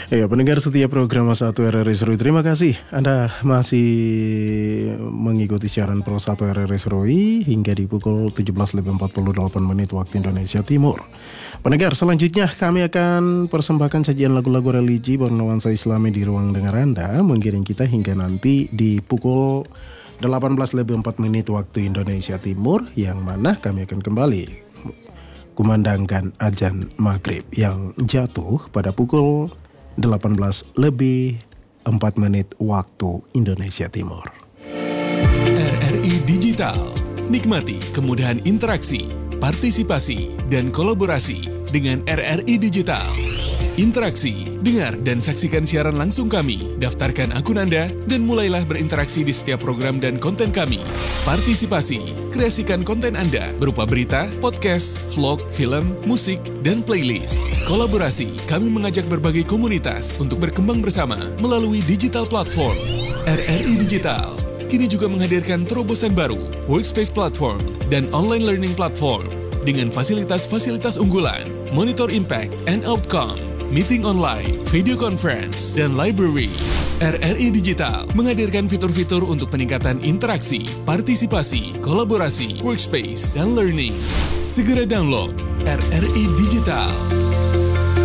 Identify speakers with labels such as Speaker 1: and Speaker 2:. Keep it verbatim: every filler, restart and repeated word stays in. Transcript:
Speaker 1: Ya, pendengar setia program satu R R I Seru, terima kasih Anda masih mengikuti siaran Pro satu R R I Seru hingga di pukul tujuh belas lebih empat puluh delapan menit waktu Indonesia Timur. Pendengar, selanjutnya kami akan persembahkan sajian lagu-lagu religi bernuansa Islami di ruang dengar Anda, mengiring kita hingga nanti di pukul delapan belas lebih empat menit waktu Indonesia Timur, yang mana kami akan kembali kumandangkan azan maghrib yang jatuh pada pukul delapan belas lebih empat menit waktu Indonesia Timur.
Speaker 2: R R I Digital, nikmati kemudahan interaksi, partisipasi, dan kolaborasi dengan R R I Digital. Interaksi, dengar dan saksikan siaran langsung kami, daftarkan akun Anda, dan mulailah berinteraksi di setiap program dan konten kami. Partisipasi, kreasikan konten Anda berupa berita, podcast, vlog, film, musik, dan playlist. Kolaborasi, kami mengajak berbagai komunitas untuk berkembang bersama melalui digital platform. R R I Digital kini juga menghadirkan terobosan baru, workspace platform, dan online learning platform dengan fasilitas-fasilitas unggulan, monitor impact and outcome, meeting online, video conference, dan library. R R I Digital menghadirkan fitur-fitur untuk peningkatan interaksi, partisipasi, kolaborasi, workspace, dan learning. Segera download R R I Digital.